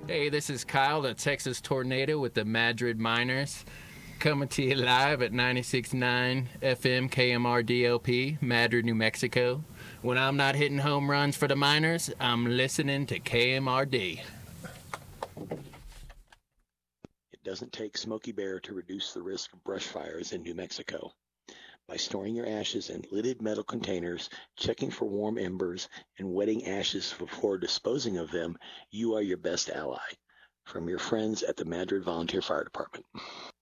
Hey, this is Kyle, the Texas Tornado with the Madrid Miners, coming to you live at 96.9 FM KMRDLP, Madrid, New Mexico. When I'm not hitting home runs for the Miners, I'm listening to KMRD. It doesn't take Smokey Bear to reduce the risk of brush fires in New Mexico. By storing your ashes in lidded metal containers, checking for warm embers, and wetting ashes before disposing of them, you are your best ally. From your friends at the Madrid Volunteer Fire Department.